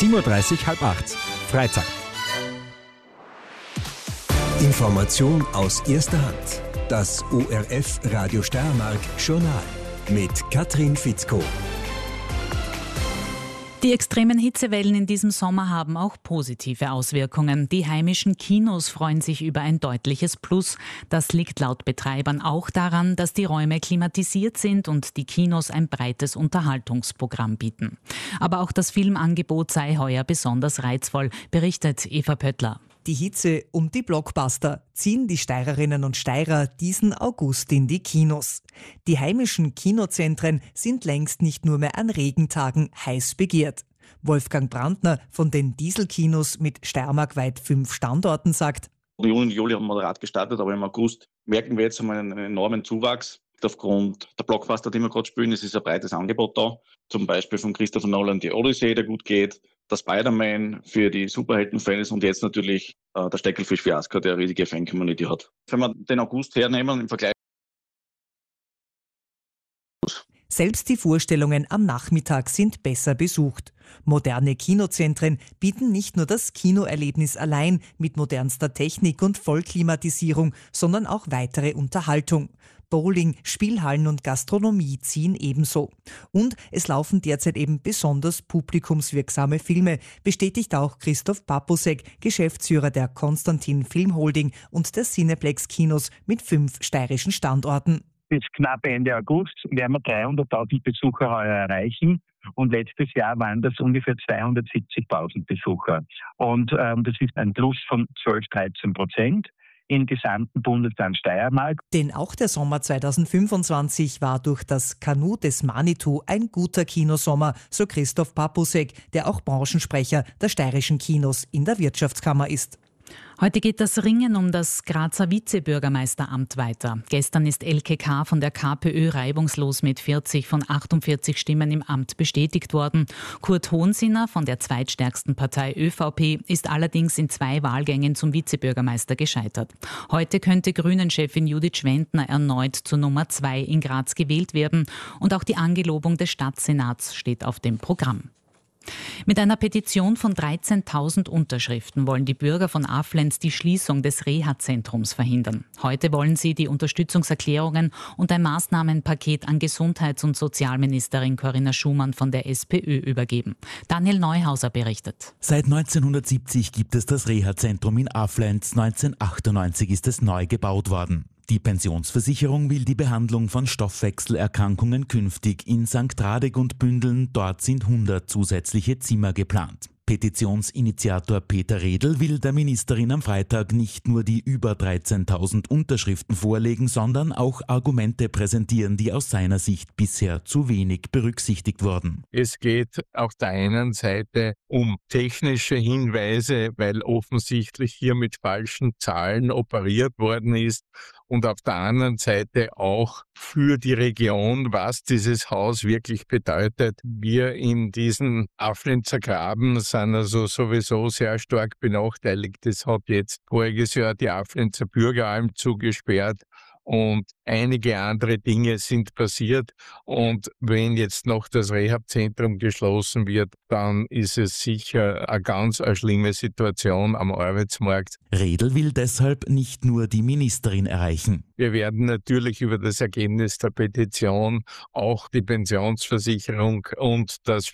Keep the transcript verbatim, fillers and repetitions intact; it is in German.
sieben Uhr dreißig, halb acht. Freitag. Information aus erster Hand. Das O R F Radio Steiermark Journal mit Katrin Fitzko. Die extremen Hitzewellen in diesem Sommer haben auch positive Auswirkungen. Die heimischen Kinos freuen sich über ein deutliches Plus. Das liegt laut Betreibern auch daran, dass die Räume klimatisiert sind und die Kinos ein breites Unterhaltungsprogramm bieten. Aber auch das Filmangebot sei heuer besonders reizvoll, berichtet Eva Pöttler. Die Hitze um die Blockbuster ziehen die Steirerinnen und Steirer diesen August in die Kinos. Die heimischen Kinozentren sind längst nicht nur mehr an Regentagen heiß begehrt. Wolfgang Brandner von den Dieselkinos mit steiermarkweit fünf Standorten sagt: Juni und Juli haben moderat gestartet, aber im August merken wir jetzt einmal einen enormen Zuwachs. Aufgrund der Blockbuster, die wir gerade spielen, es ist ein breites Angebot da. Zum Beispiel von Christopher Nolan die Odyssey, der gut geht, der Spider-Man für die Superhelden-Fans und jetzt natürlich äh, der Steckelfisch-Fiasko, der eine riesige Fan-Community hat. Wenn wir den August hernehmen, im Vergleich. Selbst die Vorstellungen am Nachmittag sind besser besucht. Moderne Kinozentren bieten nicht nur das Kinoerlebnis allein mit modernster Technik und Vollklimatisierung, sondern auch weitere Unterhaltung. Bowling, Spielhallen und Gastronomie ziehen ebenso. Und es laufen derzeit eben besonders publikumswirksame Filme, bestätigt auch Christoph Papusek, Geschäftsführer der Konstantin Filmholding und der Cineplex Kinos mit fünf steirischen Standorten. Bis knapp Ende August werden wir dreihunderttausend Besucher heuer erreichen. Und letztes Jahr waren das ungefähr zweihundertsiebzigtausend Besucher. Und ähm, das ist ein Plus von zwölf, dreizehn Prozent. Im gesamten Bundesland Steiermark. Denn auch der Sommer zweitausendfünfundzwanzig war durch das Kanu des Manitou ein guter Kinosommer, so Christoph Papusek, der auch Branchensprecher der steirischen Kinos in der Wirtschaftskammer ist. Heute geht das Ringen um das Grazer Vizebürgermeisteramt weiter. Gestern ist Elke K. von der KPÖ reibungslos mit vierzig von achtundvierzig Stimmen im Amt bestätigt worden. Kurt Hohnsinner von der zweitstärksten Partei ÖVP ist allerdings in zwei Wahlgängen zum Vizebürgermeister gescheitert. Heute könnte Grünen-Chefin Judith Schwendner erneut zur Nummer zwei in Graz gewählt werden. Und auch die Angelobung des Stadtsenats steht auf dem Programm. Mit einer Petition von dreizehntausend Unterschriften wollen die Bürger von Aflenz die Schließung des Reha-Zentrums verhindern. Heute wollen sie die Unterstützungserklärungen und ein Maßnahmenpaket an Gesundheits- und Sozialministerin Corinna Schumann von der SPÖ übergeben. Daniel Neuhauser berichtet. Seit neunzehnhundertsiebzig gibt es das Reha-Zentrum in Aflenz. neunzehnhundertachtundneunzig ist es neu gebaut worden. Die Pensionsversicherung will die Behandlung von Stoffwechselerkrankungen künftig in Sankt Radek und bündeln. Dort sind hundert zusätzliche Zimmer geplant. Petitionsinitiator Peter Redl will der Ministerin am Freitag nicht nur die über dreizehntausend Unterschriften vorlegen, sondern auch Argumente präsentieren, die aus seiner Sicht bisher zu wenig berücksichtigt wurden. Es geht auf der einen Seite um technische Hinweise, weil offensichtlich hier mit falschen Zahlen operiert worden ist. Und auf der anderen Seite auch für die Region, was dieses Haus wirklich bedeutet. Wir in diesen Aflenzer Graben sind also sowieso sehr stark benachteiligt. Es hat jetzt voriges Jahr die Aflenzer Bürgeralm zugesperrt. Und einige andere Dinge sind passiert. Und wenn jetzt noch das Rehab-Zentrum geschlossen wird, dann ist es sicher eine ganz eine schlimme Situation am Arbeitsmarkt. Redl will deshalb nicht nur die Ministerin erreichen. Wir werden natürlich über das Ergebnis der Petition auch die Pensionsversicherung und das